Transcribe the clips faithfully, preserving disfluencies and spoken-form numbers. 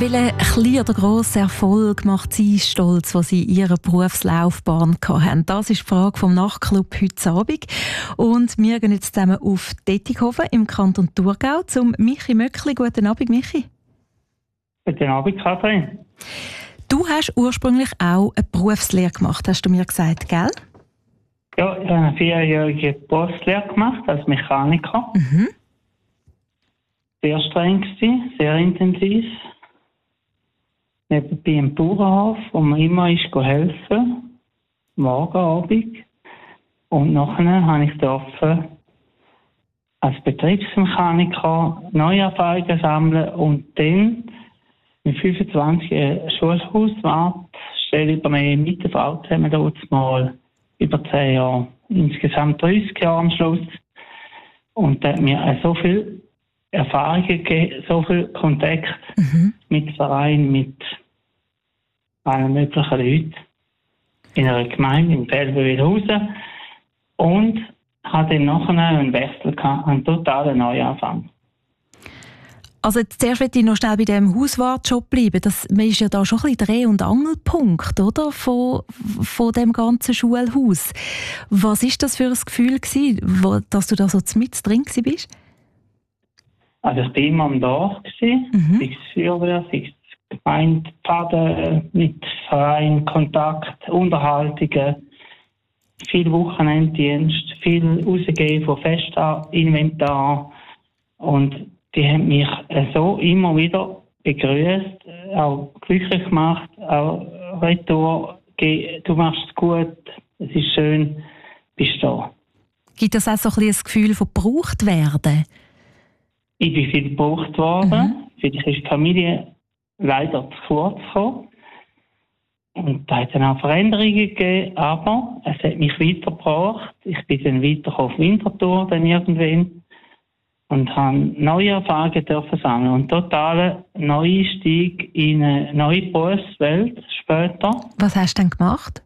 Welchen kleinen oder grossen Erfolg macht Sie stolz, was Sie in Ihrer Berufslaufbahn hatten? Das ist die Frage vom Nachtclub heute Abend. Und wir gehen jetzt zusammen auf Dettighofen im Kanton Thurgau zum Michi Möckli. Guten Abend, Michi. Guten Abend, Kathrin. Du hast ursprünglich auch eine Berufslehre gemacht, hast du mir gesagt, gell? Ja, ich habe eine vierjährige Berufslehre gemacht als Mechaniker. Mhm. Sehr streng gewesen, sehr intensiv. Nebenbei im Bauernhof, wo man immer ist helfen, morgen, Abend. Und nachher habe ich dürfen als Betriebsmechaniker neue Erfahrungen sammeln und dann mit fünfundzwanzig eine Schulhauswartstelle übernehmen mit der Frau zusammen dort mal über zehn Jahre. Insgesamt dreißig Jahre am Schluss. Und da hat mir so viel Erfahrungen gegeben, so viel Kontakt Mhm. mit Vereinen, mit allen möglichen Leuten in einer Gemeinde in Belbewilhausen und hatte dann nachher einen Wechsel gehabt, einen totalen Neuanfang. Also jetzt zuerst möchte ich noch schnell bei diesem Hauswartjob bleiben. Das, man ist ja da schon ein bisschen Dreh- und Angelpunkt, oder? Von, von dem ganzen Schulhaus. Was ist das für ein Gefühl gewesen, wo, dass du da so mit drin bist? Also ich war immer am Dorf, Mhm. sei es Feuerwehr, sei es Gemeinde, Pfaden, mit Verein, Kontakt, Unterhaltungen, viel Wochenenddienst, viel rausgehen von Festinventar. Und die haben mich so immer wieder begrüßt, auch glücklich gemacht, auch retour, du machst es gut, es ist schön, bist da. Gibt das auch so ein bisschen ein Gefühl von gebraucht werden? Ich bin viel gebraucht worden. Mhm. Vielleicht ist die Familie leider zu kurz gekommen. Und da hat es dann auch Veränderungen gegeben, aber es hat mich weitergebracht. Ich bin dann weiter auf Winterthur dann irgendwann und habe neue Erfahrungen dürfen sammeln und totalen Neueinstieg in eine neue Berufswelt später. Was hast du denn gemacht?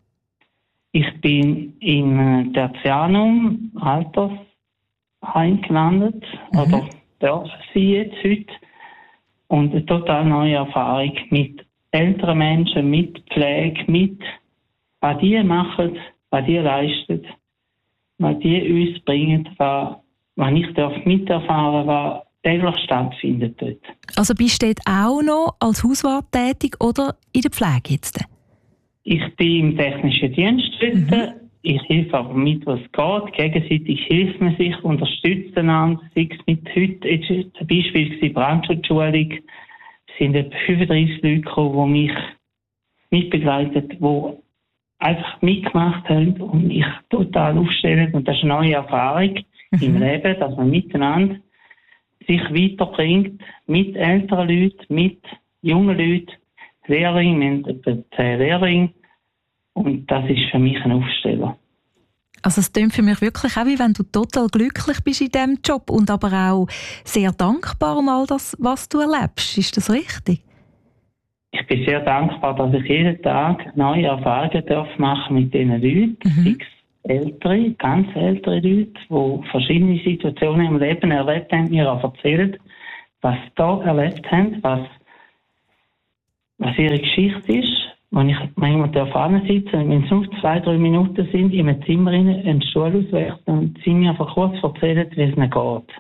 Ich bin im Tertianum Altersheim gelandet, Mhm. oder darf sie jetzt heute. Und eine total neue Erfahrung mit älteren Menschen, mit Pflege, mit was die machen, was die leisten, was die uns bringen, was, was ich darf miterfahren, was täglich stattfindet dort. Also bist du dort auch noch als Hauswart tätig oder in der Pflege jetzt? Ich bin im technischen Dienst dort. Mhm. Ich helfe aber mit, was geht. Gegenseitig hilft man sich, unterstützt einander. Sei es mit heute, jetzt ist zum Beispiel Brandschutzschulung. Es sind etwa fünfunddreissig Leute gekommen, die mich mitbegleitet, die einfach mitgemacht haben und mich total aufstellen. Und das ist eine neue Erfahrung Mhm. im Leben, dass man miteinander sich weiterbringt, mit älteren Leuten, mit jungen Leuten, Lehrlinge, wir haben etwa zehn Lehrlinge. Und das ist für mich ein Aufsteller. Also es klingt für mich wirklich auch, wie wenn du total glücklich bist in diesem Job und aber auch sehr dankbar um all das, was du erlebst. Ist das richtig? Ich bin sehr dankbar, dass ich jeden Tag neue Erfahrungen darf machen mit diesen Leuten. Mhm. Sechs ältere, ganz ältere Leute, die verschiedene Situationen im Leben erlebt haben, mir auch erzählen, was sie da erlebt haben, was, was ihre Geschichte ist. Wenn ich manchmal da sitze, wenn es nur zwei, drei Minuten sind, in einem Zimmer rein, einen Stuhl auswechseln und sie mir einfach kurz erzählen, wie es ihnen geht.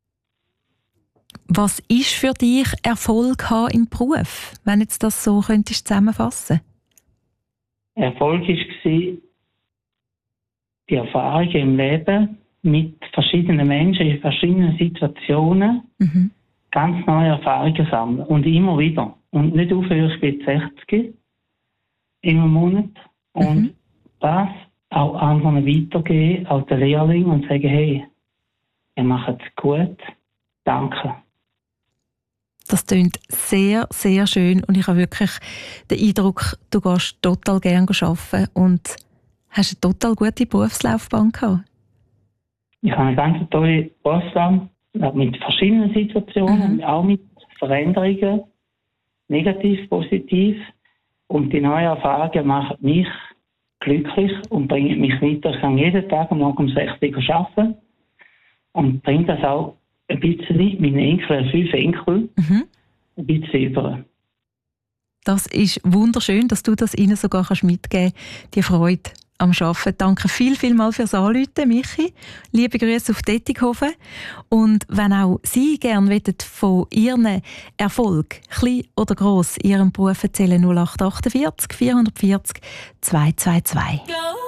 Was ist für dich Erfolg haben im Beruf, wenn jetzt das so könntest zusammenfassen? Erfolg war die Erfahrungen im Leben mit verschiedenen Menschen in verschiedenen Situationen, Mhm. ganz neue Erfahrungen sammeln. Und immer wieder. Und nicht aufhören, ich bin sechzig im Monat. Und Mhm. das auch anderen weitergeben, auch den Lehrlingen, und sagen, hey, ihr macht es gut, danke. Das klingt sehr, sehr schön und ich habe wirklich den Eindruck, du gehst total gerne arbeiten und hast eine total gute Berufslaufbahn gehabt. Ich habe eine ganz tolle Berufslaufbahn mit verschiedenen Situationen, Mhm. auch mit Veränderungen, negativ, positiv. Und die neuen Erfahrungen machen mich glücklich und bringen mich weiter. Ich kann jeden Tag morgen um sechs Uhr arbeiten und bringe das auch ein bisschen meinen Enkeln, fünf Enkel. Mhm. ein bisschen über. Das ist wunderschön, dass du das ihnen sogar mitgeben kannst, die Freude am Arbeiten. Danke viel, viel mal fürs Anrufen, Michi. Liebe Grüße auf Dettighofen. Und wenn auch Sie gerne von Ihren Erfolg, klein oder gross, in Ihrem Beruf erzählen, null acht acht acht, vier vier vier zwei zwei zwei.